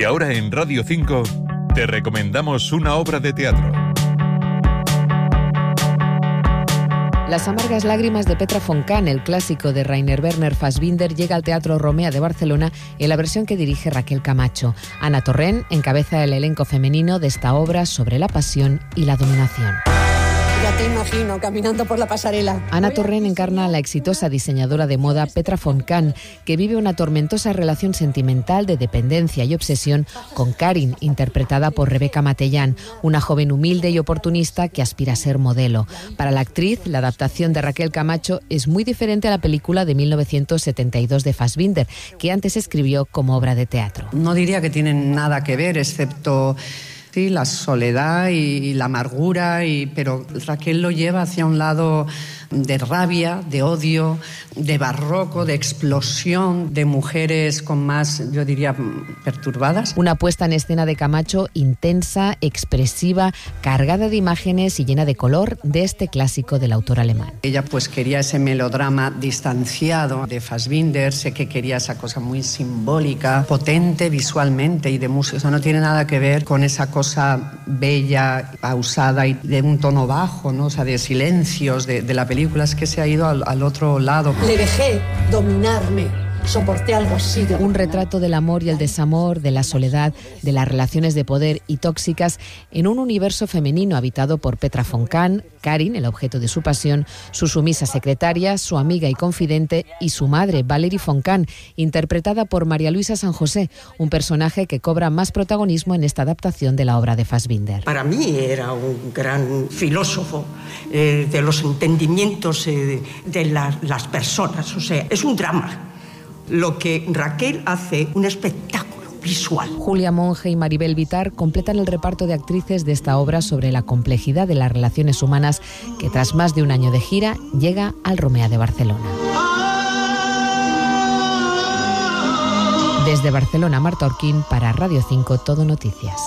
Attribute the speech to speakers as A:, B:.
A: Y ahora en Radio 5 te recomendamos una obra de teatro.
B: Las amargas lágrimas de Petra von Kant, el clásico de Rainer Werner Fassbinder, llega al Teatro Romea de Barcelona en la versión que dirige Raquel Camacho. Ana Torrent encabeza el elenco femenino de esta obra sobre la pasión y la dominación.
C: Ya te imagino caminando por la pasarela.
B: Ana Torrent encarna a la exitosa diseñadora de moda Petra von Kant, que vive una tormentosa relación sentimental de dependencia y obsesión con Karin, interpretada por Rebeca Matellán, una joven humilde y oportunista que aspira a ser modelo. Para la actriz, la adaptación de Raquel Camacho es muy diferente a la película de 1972 de Fassbinder, que antes escribió como obra de teatro.
D: No diría que tienen nada que ver, excepto sí, la soledad y la amargura, pero Raquel lo lleva hacia un lado de rabia, de odio, de barroco, de explosión, de mujeres con más, yo diría, perturbadas.
B: Una puesta en escena de Camacho intensa, expresiva, cargada de imágenes y llena de color de este clásico del autor alemán.
D: Ella pues quería ese melodrama distanciado de Fassbinder, sé que quería esa cosa muy simbólica, potente visualmente y de música, o sea, no tiene nada que ver con esa cosa bella, pausada y de un tono bajo, ¿no? O sea, de silencios de la película, es que se ha ido al otro lado.
C: Le dejé dominarme. Soporté algo así.
B: Un retrato del amor y el desamor, de la soledad, de las relaciones de poder y tóxicas en un universo femenino habitado por Petra von Kant, Karin, el objeto de su pasión, su sumisa secretaria, su amiga y confidente, y su madre, Valerie von Kant, interpretada por María Luisa San José, un personaje que cobra más protagonismo en esta adaptación de la obra de Fassbinder.
E: Para mí era un gran filósofo de los entendimientos de las personas, o sea, es un drama. Lo que Raquel hace, un espectáculo visual.
B: Julia Monge y Maribel Vitar completan el reparto de actrices de esta obra sobre la complejidad de las relaciones humanas que tras más de un año de gira llega al Romea de Barcelona. Desde Barcelona, Marta Orquín para Radio 5 Todo Noticias.